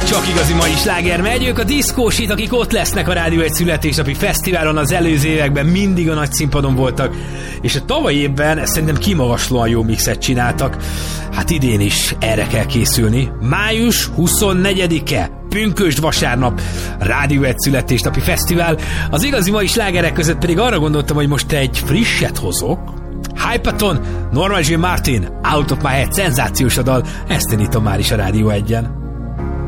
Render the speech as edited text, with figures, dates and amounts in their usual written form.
Csak igazi mai sláger megy, ők a diszkósit, akik ott lesznek a Rádió egy születésnapi fesztiválon, az előző években mindig a nagy színpadon voltak, és a tavalyi évben szerintem kimagaslóan jó mixet csináltak. Hát idén is erre kell készülni. Május 24-e, pünkösd vasárnap, Rádió egy születésnapi fesztivál. Az igazi mai slágerek között pedig arra gondoltam, hogy most egy frisset hozok. Hypaton, Norma Jean Martin, Out of My Head, szenzációs a dal, ezt tanítom már is a Rádió 1-en.